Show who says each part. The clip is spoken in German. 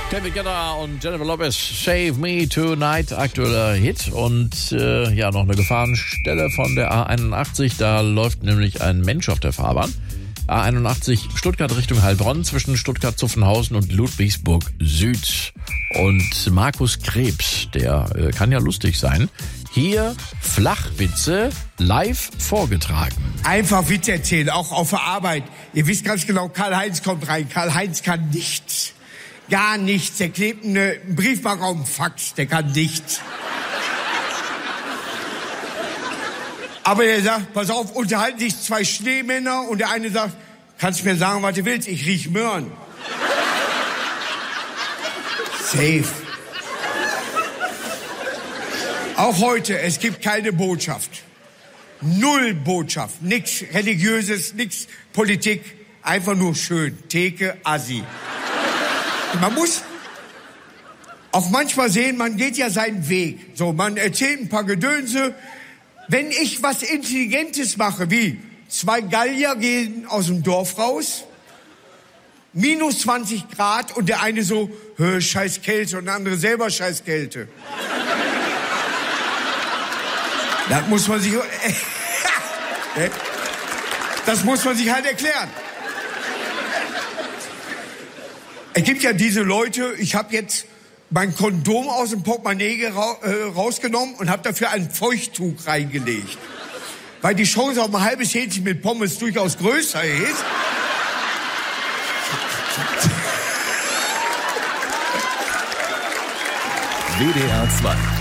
Speaker 1: David Guetta und Jennifer Lopez, Save Me Tonight, aktueller Hit. Und ja, noch eine Gefahrenstelle von der A81. Da läuft nämlich ein Mensch auf der Fahrbahn. A81 Stuttgart Richtung Heilbronn zwischen Stuttgart-Zuffenhausen und Ludwigsburg Süd. Und Markus Krebs, der kann ja lustig sein, hier Flachwitze live vorgetragen.
Speaker 2: Einfach Witze erzählen, auch auf der Arbeit. Ihr wisst ganz genau, Karl-Heinz kommt rein. Karl-Heinz kann nichts. Gar nichts. Der klebt einen Briefmarke auf dem Fax. Der kann nichts. Aber er sagt, pass auf, unterhalten sich zwei Schneemänner und der eine sagt, kannst mir sagen, was du willst, ich riech Möhren. Safe. Auch heute, es gibt keine Botschaft. Null Botschaft. Nix Religiöses, nix Politik. Einfach nur schön. Theke, Assi. Man muss auch manchmal sehen, man geht ja seinen Weg. So, man erzählt ein paar Gedönse. Wenn ich was Intelligentes mache, wie 2 Gallier gehen aus dem Dorf raus, minus 20 Grad und der eine so, scheiß Kälte und der andere selber scheiß Kälte. Das muss man sich, das muss man sich halt erklären. Es gibt ja diese Leute, ich habe jetzt mein Kondom aus dem Portemonnaie rausgenommen und habe dafür ein Feuchttuch reingelegt. Weil die Chance auf ein halbes Hähnchen mit Pommes durchaus größer ist.
Speaker 3: WDR 2